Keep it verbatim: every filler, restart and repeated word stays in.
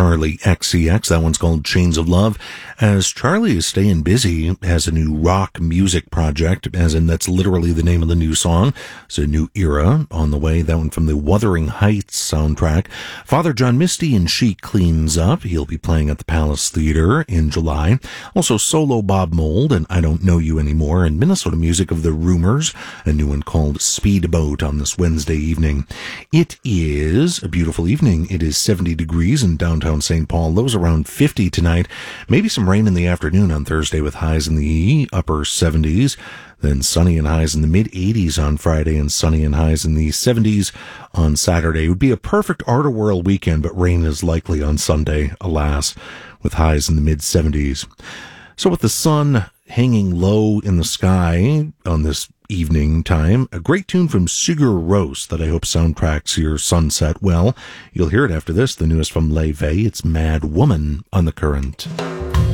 Charlie X C X. That one's called Chains of Love. As Charlie is staying busy, has a new rock music project, as in that's literally the name of the new song. It's a new era on the way. That one from the Wuthering Heights soundtrack. Father John Misty and She Cleans Up. He'll be playing at the Palace Theater in July. Also solo Bob Mould and I Don't Know You Anymore, and Minnesota music of The Rumors, a new one called Speedboat on this Wednesday evening. It is a beautiful evening. It is seventy degrees in downtown Saint Paul. Lows around fifty tonight. Maybe some rain in the afternoon on Thursday with highs in the upper seventies. Then sunny and highs in the mid-eighties on Friday and sunny and highs in the seventies on Saturday. It would be a perfect Art-A-Whirl weekend, but rain is likely on Sunday, alas, with highs in the mid-seventies. So with the sun hanging low in the sky on this evening time, a great tune from Sigur Rós that I hope soundtracks your sunset well. You'll hear it after this, the newest from Leve. It's Mad Woman on The Current.